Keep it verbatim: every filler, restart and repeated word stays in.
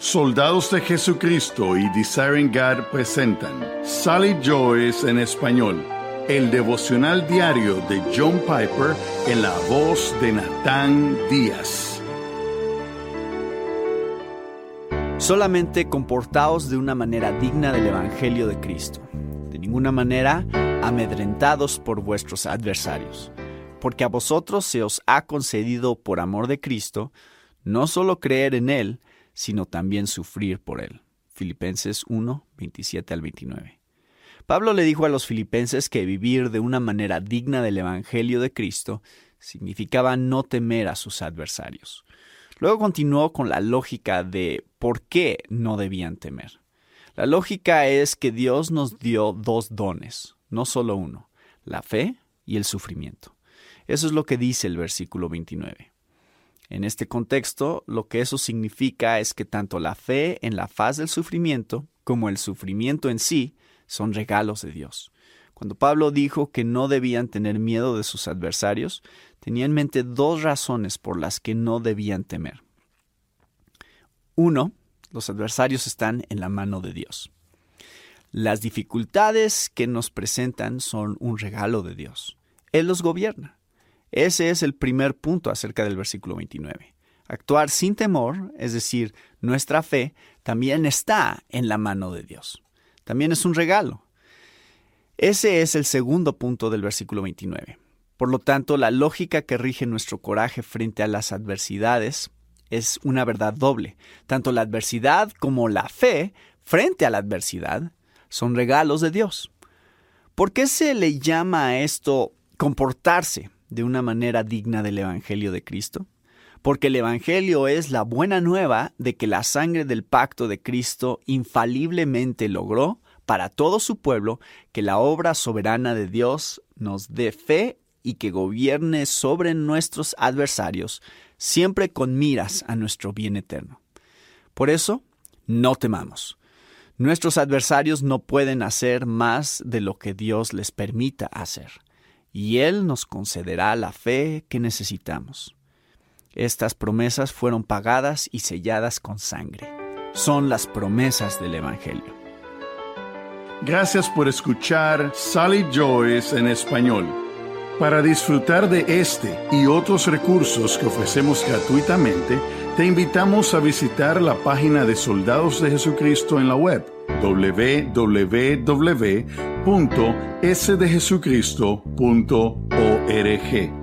Soldados de Jesucristo y Desiring God presentan Sally Joyce en español, el devocional diario de John Piper en la voz de Natán Díaz. Solamente comportaos de una manera digna del Evangelio de Cristo, de ninguna manera amedrentados por vuestros adversarios, porque a vosotros se os ha concedido por amor de Cristo, no solo creer en Él, sino también sufrir por Él. Filipenses uno, veintisiete al veintinueve. Pablo le dijo a los filipenses que vivir de una manera digna del Evangelio de Cristo significaba no temer a sus adversarios. Luego continuó con la lógica de por qué no debían temer. La lógica es que Dios nos dio dos dones, no solo uno, la fe y el sufrimiento. Eso es lo que dice el versículo veintinueve. En este contexto, lo que eso significa es que tanto la fe en la faz del sufrimiento como el sufrimiento en sí son regalos de Dios. Cuando Pablo dijo que no debían tener miedo de sus adversarios, tenía en mente dos razones por las que no debían temer. Uno, los adversarios están en la mano de Dios. Las dificultades que nos presentan son un regalo de Dios. Él los gobierna. Ese es el primer punto acerca del versículo veintinueve. Actuar sin temor, es decir, nuestra fe, también está en la mano de Dios. También es un regalo. Ese es el segundo punto del versículo veintinueve. Por lo tanto, la lógica que rige nuestro coraje frente a las adversidades es una verdad doble. Tanto la adversidad como la fe frente a la adversidad son regalos de Dios. ¿Por qué se le llama a esto comportarse de una manera digna del Evangelio de Cristo? Porque el Evangelio es la buena nueva de que la sangre del pacto de Cristo infaliblemente logró para todo su pueblo que la obra soberana de Dios nos dé fe y que gobierne sobre nuestros adversarios, siempre con miras a nuestro bien eterno. Por eso, no temamos. Nuestros adversarios no pueden hacer más de lo que Dios les permita hacer, y Él nos concederá la fe que necesitamos. Estas promesas fueron pagadas y selladas con sangre. Son las promesas del Evangelio. Gracias por escuchar Sally Joyce en español. Para disfrutar de este y otros recursos que ofrecemos gratuitamente, te invitamos a visitar la página de Soldados de Jesucristo en la web doble u doble u doble u punto s de jesucristo punto org.